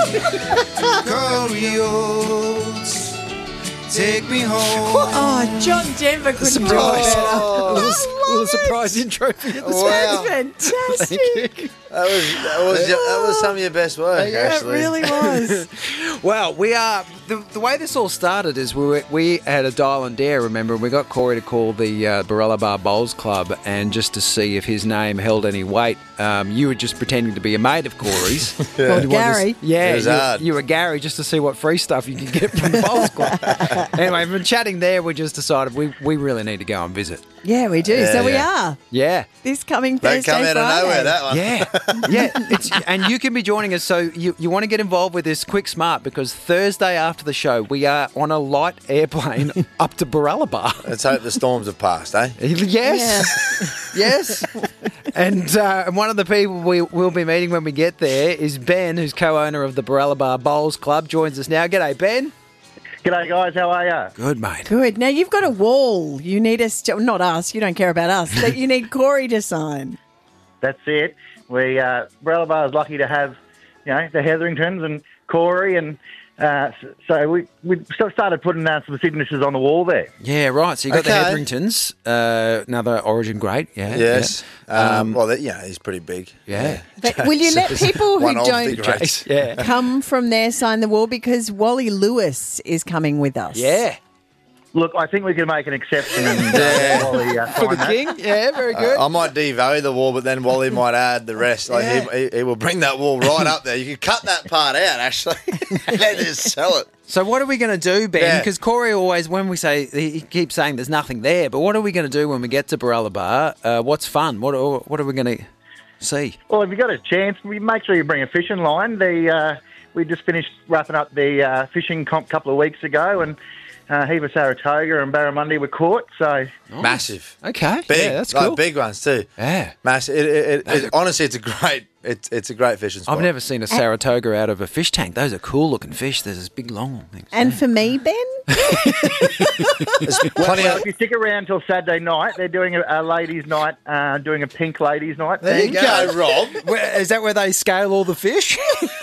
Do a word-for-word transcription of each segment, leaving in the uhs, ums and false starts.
Corey Oates, take me home. Oh, John Denver couldn't do it Surprise. better. A little, I little love surprise intro for you. Wow. That's fantastic. Thank you. That was that was that was some of your best work, It actually. really was. Well, we are the, the way this all started is we were, we had a dial and dare, remember, and we got Corey to call the uh, Barella Bar Bowls Club, and just to see if his name held any weight. Um, you were just pretending to be a mate of Corey's. Called You wanted to- Gary. yeah, It was you, hard. you were Gary just to see what free stuff you could get from the Bowls Club. Anyway, we've been chatting there. We just decided we, we really need to go and visit. Yeah, we do. Yeah, so we yeah. are. Yeah. This coming Don't Thursday, come out of Friday. nowhere, that one. Yeah, yeah, it's, and you can be joining us. So you, you want to get involved with this quick smart because Thursday after the show we are on a light airplane up to Barella Bar. Let's hope the storms have passed, eh? Yes, yes. And uh, and one of the people we will be meeting when we get there is Ben, who's co-owner of the Barella Bar Bowls Club. Joins us now. G'day, Ben. G'day, guys. How are you? Good, mate. Good. Now you've got a wall. You need us to, not us, you don't care about us, that you need Corey to sign. That's it. We, uh, Barella Bar is lucky to have, you know, the Hetheringtons and Corey, and uh, so we we sort of started putting down some signatures on the wall there. Yeah, right. So you got the Okay. Hetheringtons, uh, another Origin great. Yeah. Yes. yeah. Um, well, that, yeah, he's pretty big. Yeah. But will you let people who One of the don't greats. Yeah. come from there sign the wall because Wally Lewis is coming with us? Yeah. Look, I think we can make an exception and Yeah. uh, Wally, uh, For the sign that. king. Yeah, very good. Uh, I might devalue the wall, but then Wally might add the rest. Like Yeah. he, he, he will bring that wall right up there. You can cut that part out, actually, and just sell it. So what are we going to do, Ben? Yeah. Because Corey always, when we say, he keeps saying there's nothing there, but what are we going to do when we get to Barella Bar? Uh, what's fun? What are, what are we going to see? Well, if you got a chance, we make sure you bring a fishing line. The uh, we just finished wrapping up the uh, fishing comp a couple of weeks ago, and uh, heap of Saratoga and Barramundi were caught. So Massive. Okay. Big. Yeah, that's like cool. big ones, too. Yeah. Massive. It, it, it, it, honestly, it's a great it's it's a great fishing spot. I've never seen a Saratoga out of a fish tank. Those are cool looking fish. There's this big long things. And for me, Ben? There's plenty well, of... if you stick around till Saturday night, they're doing a, a ladies' night, uh, doing a pink ladies' night. There you thing. go, Rob. Where, is that where they scale all the fish?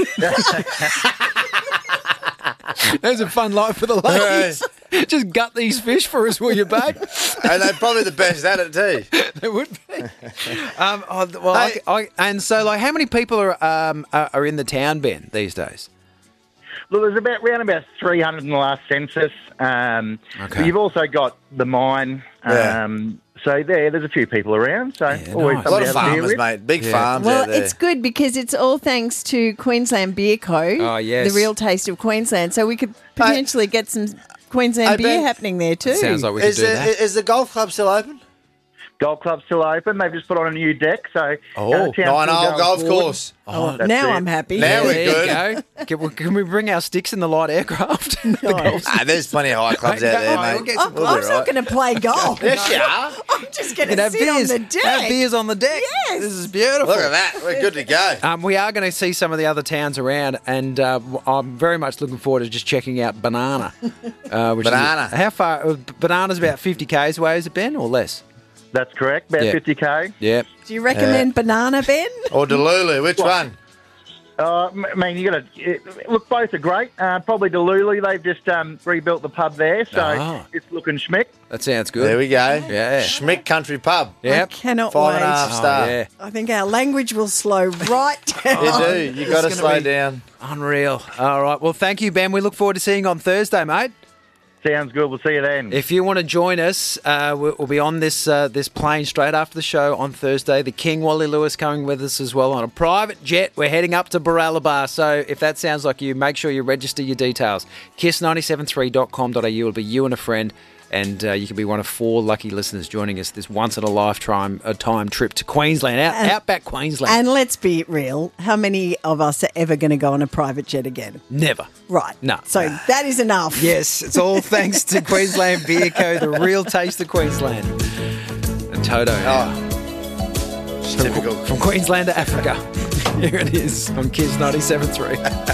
There's a fun life for the ladies. Just gut these fish for us, will you, babe? And they're probably the best at it, too. There would be. Um, oh, well, Hey. I, I, and so, like, how many people are um, are are in the town, Ben, these days? Look, there's about around about three hundred in the last census. Um, Okay. but you've also got the mine. Yeah. Um, so there, there's a few people around. So Yeah, always nice. A lot somebody of to have a beer farmers, with. mate. Big Yeah. farms Well, out there. it's good because it's all thanks to Queensland Beer Co. Oh, yes. The real taste of Queensland. So we could potentially get some Queensland Hey, beer Ben, happening there too. Sounds like we Is, could do the, that. is the golf club still open? Golf club's still open. They've just put on a new deck. So Oh, uh, town's still nine hole going golf forward. course. Oh, that's now it. I'm happy. Now Yeah, we're there good. you go. Can we, can we bring our sticks in the light aircraft? The golf- Ah, there's plenty of high clubs out there, Oh, mate. we'll get Oh, some- We'll I be was right. not going to play golf. Yes, you are. I'm just going You can to have sit beers. on the deck. Have beers on the deck. Yes. This is beautiful. Look at that. We're good to go. Um, we are going to see some of the other towns around, and uh, I'm very much looking forward to just checking out Banana. Uh, which Banana. Is, how far? Uh, Banana's about fifty kays away, is it, Ben, or less? That's correct. About Yeah. fifty k. Yeah. Do you recommend banana, Ben? Or Delulu, which one? Uh, I mean, you got to look. Both are great. Uh, probably Delulu. They've just um, rebuilt the pub there, so Ah. it's looking schmick. That sounds good. There we go. Yeah. Schmick Country Pub. I Yep. cannot Five wait. and a half Oh, star. yeah. I think our language will slow right down. You do. You got to It's slow gonna be- down. Unreal. All right. Well, thank you, Ben. We look forward to seeing you on Thursday, mate. Sounds good. We'll see you then. If you want to join us, uh, we'll, we'll be on this uh, this plane straight after the show on Thursday. The King, Wally Lewis, coming with us as well on a private jet. We're heading up to Barella Bar. So if that sounds like you, make sure you register your details. kiss nine seven three dot com dot a u. It'll be you and a friend. And uh, you can be one of four lucky listeners joining us this once-in-a-lifetime a time trip to Queensland, out, And- outback Queensland. And let's be real, how many of us are ever going to go on a private jet again? Never. Right. No. So that is enough. Yes, it's all thanks to Queensland Beer Co., the real taste of Queensland. And Toto. Oh, typical. From Queensland to Africa. Here it is on Kiss ninety-seven point three.